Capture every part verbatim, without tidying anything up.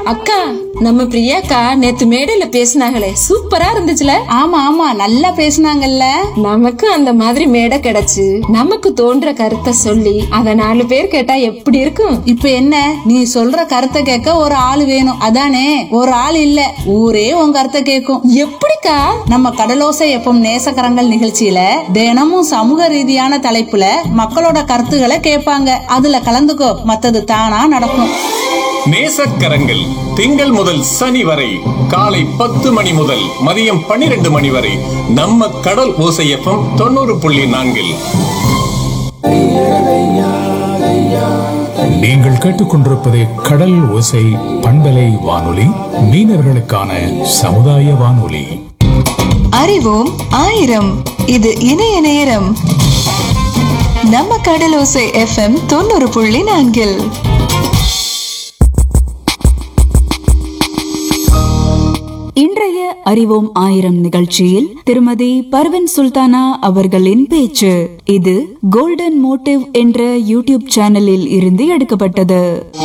அக்கா, நம்ம பிரியாக்கா நேத்து மேடையில பேசினாங்களே, சூப்பரா இருந்துச்சுல. ஆமா ஆமா, நல்லா பேசுனாங்கல்ல. நமக்கு அந்த மாதிரி மேடை கிடைச்சு நமக்கு தோன்ற கருத்தை சொல்லி அத நாலு பேர் கேட்டா எப்படி இருக்கும்? இப்ப என்ன, நீ சொல்ற கருத்தை கேட்க ஒரு ஆள் வேணும், அதானே? ஒரு ஆள் இல்ல, ஊரே உன் கருத்தை கேட்கும். எப்படிக்கா? நம்ம கடலோசை எப்பம் நேசக்கரங்கள் நிகழ்ச்சியில தினமும் சமூக ரீதியான தலைப்புல மக்களோட கருத்துக்களை கேட்பாங்க. அதுல கலந்துக்கோ, மத்தது தானா நடக்கும். நேசக்கரங்கள் திங்கள் முதல் சனி வரை காலை பத்து மணி முதல் மதியம் பன்னிரண்டு மணி வரை நம்ம கடல் ஓசை எஃப்எம் தொண்ணூறு புள்ளி நான்கில். நீங்கள் கேட்டுக்கொண்டிருப்பது கடல் ஓசை பண்பலை வானொலி, மீனவர்களுக்கான சமுதாய வானொலி. அறிவோம் ஆயிரம், இது இணைய நேரம். நம்ம கடலோசை எஃப்எம் தொண்ணூறு புள்ளி நான்கில். இன்றைய அறிவோம் ஆயிரம் நிகழ்ச்சியில் திருமதி பர்வின் சுல்தானா அவர்களின் பேச்சு. இது கோல்டன் மோட்டிவ் என்ற யூடியூப் சேனலில் இருந்து எடுக்கப்பட்டது.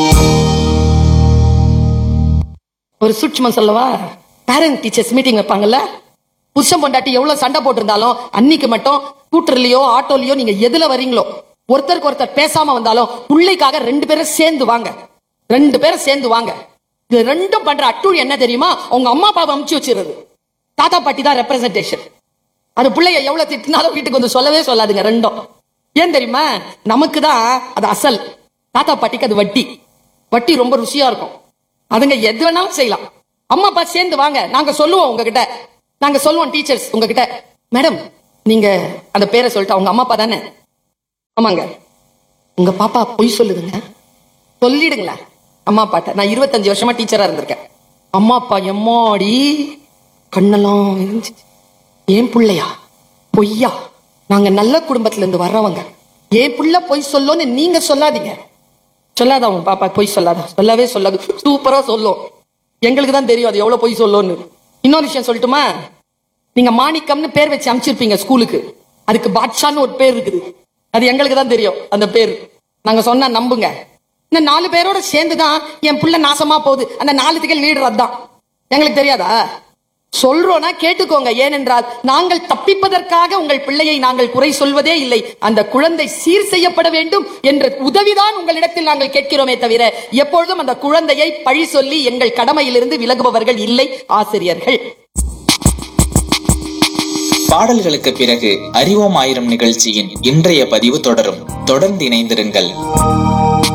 ஒரு சூட்சுமம் சொல்லவா? பேரண்ட் டீச்சர்ஸ் மீட்டிங் வைப்பாங்கல்ல, புருஷன் பொண்டாட்டி எவ்வளவு சண்டை போட்டிருந்தாலும் அன்னைக்கு மட்டும் ஸ்கூட்டர்லயோ ஆட்டோலயோ நீங்க எதுல வரீங்களோ, ஒருத்தருக்கு ஒருத்தர் பேசாம வந்தாலும் பிள்ளைக்காக ரெண்டு பேரும் சேர்ந்து வாங்க, ரெண்டு பேரும் சேர்ந்து வாங்க. இது ரெண்டும் பண்ற அட்டூழி என்ன தெரியுமா? அவங்க அம்மா அப்பாவை அமுச்சு வச்சிருது. தாத்தா பாட்டி தான் ரெப்ரசன்டேஷன். அது பிள்ளைய எவ்வளவு திட்டினாலும் வீட்டுக்கு வந்து சொல்லவே சொல்லாதுங்க ரெண்டும். ஏன் தெரியுமா? நமக்கு தான் அது அசல், தாத்தா பாட்டிக்கு அது வட்டி. வட்டி ரொம்ப ருசியா இருக்கும், அதுங்க எது வேணாலும் செய்யலாம். அம்மா அப்பா சேர்ந்து வாங்க, நாங்க சொல்லுவோம் உங்ககிட்ட, நாங்க சொல்லுவோம் டீச்சர்ஸ் உங்ககிட்ட, மேடம் நீங்க அந்த பேரை சொல்லிட்டு அவங்க அம்மா அப்பா தானே? ஆமாங்க, உங்க பாப்பா பொய் சொல்லுதுங்க, சொல்லிடுங்களேன் அம்மா அப்பாட்ட. நான் இருபத்தஞ்சு வருஷமா டீச்சரா இருந்திருக்கேன். அம்மா அப்பா எம்மாடி கண்ணெல்லாம் இருந்துச்சு. ஏன் பிள்ளையா பொய்யா? நாங்க நல்ல குடும்பத்துல இருந்து வர்றவங்க, ஏன் புள்ள பொய் சொல்லுன்னு நீங்க சொல்லாதீங்க. சொல்லாத உன் பாப்பா பொய் சொல்லாத, சொல்லவே சொல்லாது, சூப்பரா சொல்லும். எங்களுக்கு தான் தெரியும் அது எவ்வளவு பொய் சொல்லும்னு. இன்னொரு விஷயம் சொல்லட்டுமா? நீங்க மாணிக்கம்னு பேர் வச்சு அனுப்பிச்சிருப்பீங்க ஸ்கூலுக்கு, அதுக்கு பாட்ஷான்னு ஒரு பேர் இருக்குது, அது எங்களுக்கு தான் தெரியும் அந்த பேர். நாங்க சொன்னா நம்புங்க. இந்த நாலு பேரோட சேர்ந்துதான் என் புள்ள நாசமா போகுது, அந்த நாலுத்துக்கு லீடர் அதான். எங்களுக்கு தெரியாதா? சொல்றோம்னா கேட்டுக்கோங்க. ஏனென்றால் நாங்கள் தப்பிப்பதற்காக உங்கள் பிள்ளையை நாங்கள் குறை சொல்வதே இல்லை. அந்த குழந்தை சீர் செய்யப்பட வேண்டும் என்ற உதவிதான் உங்களிடத்தில் நாங்கள் கேட்கிறோமே தவிர எப்பொழுதும் அந்த குழந்தையை பழி சொல்லி எங்கள் கடமையிலிருந்து விலகுபவர்கள் இல்லை ஆசிரியர்கள். பாடல்களுக்கு பிறகு அறிவோம் ஆயிரம் நிகழ்ச்சியின் இன்றைய பதிவு தொடரும். தொடர்ந்து இணைந்திருங்கள்.